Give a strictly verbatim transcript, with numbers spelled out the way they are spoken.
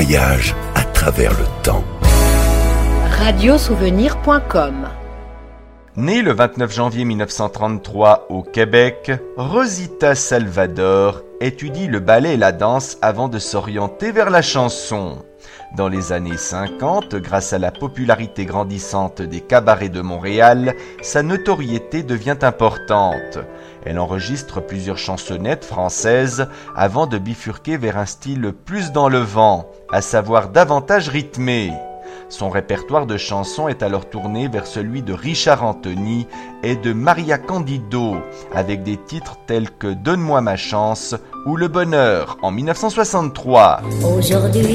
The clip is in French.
voyage à travers le temps. radio souvenir point com. Née le vingt-neuf janvier mille neuf cent trente-trois au Québec, Rosita Salvador étudie le ballet et la danse avant de s'orienter vers la chanson. Dans les années cinquante, grâce à la popularité grandissante des cabarets de Montréal, sa notoriété devient importante. Elle enregistre plusieurs chansonnettes françaises avant de bifurquer vers un style plus dans le vent, à savoir davantage rythmé. Son répertoire de chansons est alors tourné vers celui de Richard Anthony et de Maria Candido, avec des titres tels que Donne-moi ma chance ou Le Bonheur en mille neuf cent soixante-trois. Aujourd'hui